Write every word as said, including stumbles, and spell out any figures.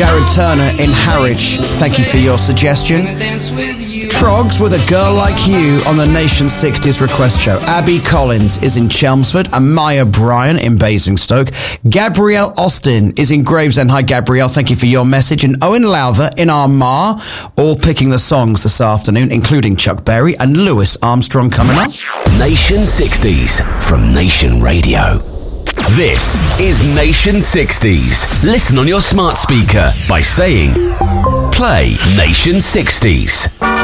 Jared Turner in Harwich, thank you for your suggestion. Trogs with A Girl Like You on the Nation sixties request show. Abby Collins is in Chelmsford and Maya Bryan in Basingstoke. Gabrielle Austin is in Gravesend. Hi, Gabrielle. Thank you for your message. And Owen Lowther in Armagh, all picking the songs this afternoon, including Chuck Berry and Louis Armstrong coming up. Nation sixties from Nation Radio. This is Nation sixties. Listen on your smart speaker by saying, play Nation sixties.